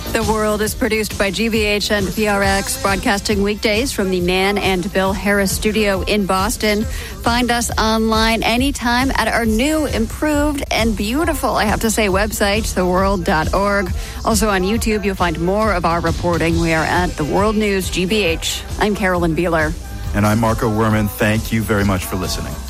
The World is produced by GBH and PRX, broadcasting weekdays from the Nan and Bill Harris studio in Boston. Find us online anytime at our new, improved, and beautiful, I have to say, website, theworld.org. Also on YouTube, you'll find more of our reporting. We are at The World News GBH. I'm Carolyn Beeler. And I'm Marco Werman. Thank you very much for listening.